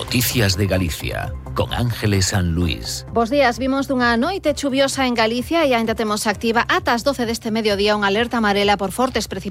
Noticias de Galicia, con Ángeles San Luis. Bos días, vimos dunha noite chuviosa en Galicia e aínda temos activa ata as 12 deste mediodía unha alerta amarela por fortes precipitacións